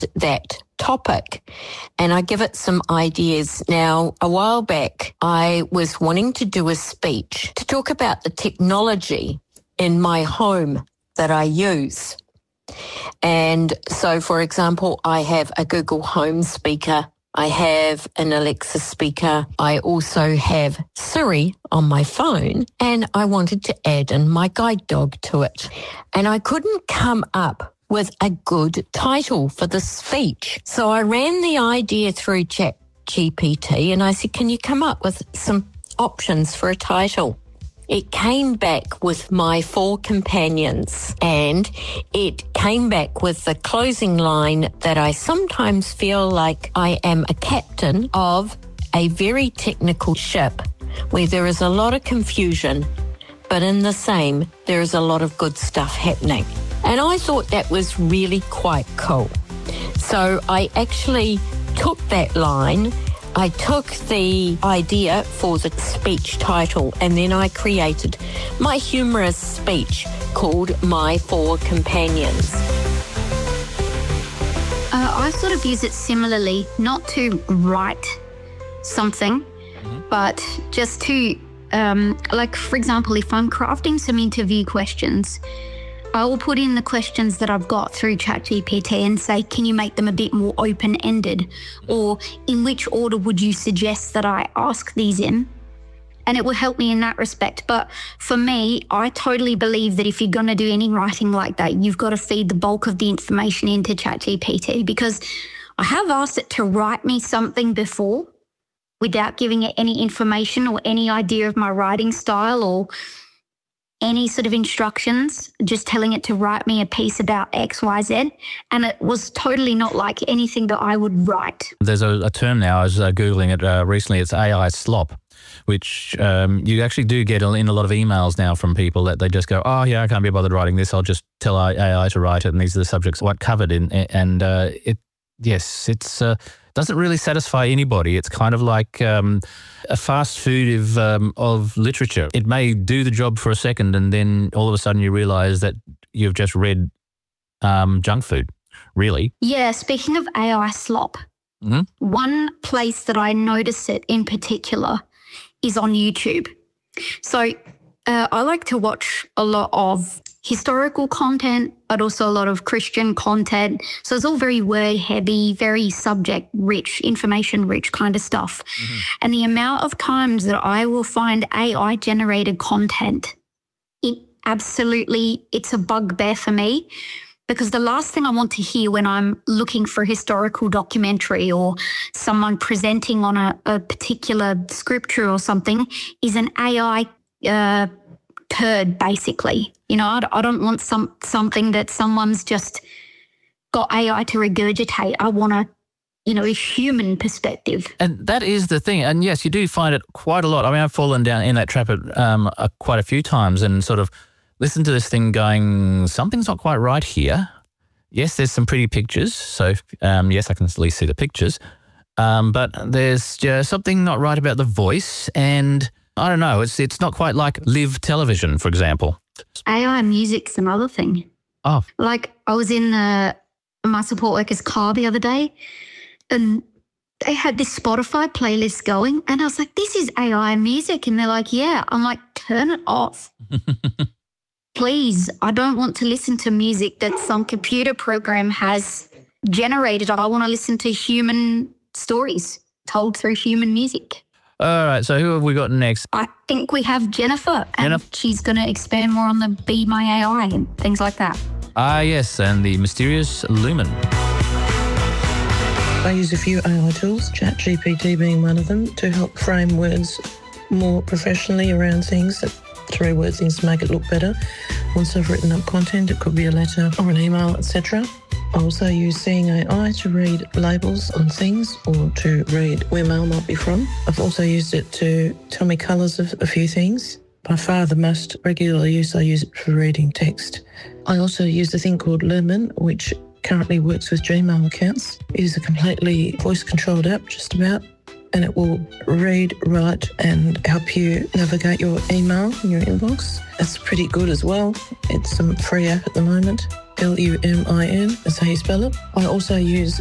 that topic and I give it some ideas. Now, a while back, I was wanting to do a speech to talk about the technology in my home that I use. And so, for example, I have a Google Home speaker. I have an Alexa speaker. I also have Siri on my phone, and I wanted to add in my guide dog to it. And I couldn't come up with a good title for the speech. So I ran the idea through ChatGPT and I said, can you come up with some options for a title? It came back with my 4 companions, and it came back with the closing line that I sometimes feel like I am a captain of a very technical ship where there is a lot of confusion, but in the same, there is a lot of good stuff happening. And I thought that was really quite cool. So I actually took that line, I took the idea for the speech title, and then I created my humorous speech called My 4 Companions. I sort of use it similarly, not to write something, but just to, like, for example, if I'm crafting some interview questions, I will put in the questions that I've got through ChatGPT and say, can you make them a bit more open-ended? Or in which order would you suggest that I ask these in? And it will help me in that respect. But for me, I totally believe that if you're going to do any writing like that, you've got to feed the bulk of the information into ChatGPT, because I have asked it to write me something before without giving it any information or any idea of my writing style or any sort of instructions, just telling it to write me a piece about X, Y, Z. And it was totally not like anything that I would write. There's a term now, I was Googling it recently, it's AI slop, which you actually do get in a lot of emails now from people that they just go, oh yeah, I can't be bothered writing this, I'll just tell AI to write it, and these are the subjects what covered in, and it's doesn't really satisfy anybody. It's kind of like a fast food of literature. It may do the job for a second, and then all of a sudden you realise that you've just read junk food, really. Yeah, speaking of AI slop, one place that I notice it in particular is on YouTube. So I like to watch a lot of historical content, but also a lot of Christian content. So it's all very word heavy, very subject rich, information rich kind of stuff. And the amount of times that I will find AI generated content, it's a bugbear for me, because the last thing I want to hear when I'm looking for a historical documentary or someone presenting on a particular scripture or something is an AI turd, basically. You know, I don't want something that someone's just got AI to regurgitate. I want a human perspective. And that is the thing. And yes, you do find it quite a lot. I mean, I've fallen down in that trap quite a few times and sort of listened to this thing going, something's not quite right here. Yes, there's some pretty pictures. So, yes, I can at least see the pictures. But there's just something not right about the voice, and I don't know, it's not quite like live television, for example. AI music's another thing. Oh. Like, I was in my support worker's car the other day, and they had this Spotify playlist going, and I was like, this is AI music. And they're like, yeah. I'm like, turn it off. Please, I don't want to listen to music that some computer program has generated. I want to listen to human stories told through human music. All right, so who have we got next? I think we have Jennifer, and she's going to expand more on the Be My AI and things like that. Ah, yes, and the mysterious Lumen. I use a few AI tools, ChatGPT being one of them, to help frame words more professionally around things, to reword things to make it look better. Once I've written up content, it could be a letter or an email, etc. I also use Seeing AI to read labels on things or to read where mail might be from. I've also used it to tell me colours of a few things. By far the most regular use, I use it for reading text. I also use a thing called Lumen, which currently works with Gmail accounts. It is a completely voice-controlled app, just about. and it will read, write and help you navigate your email in your inbox. That's pretty good as well. It's a free app at the moment. Lumin, that's how you spell it. I also use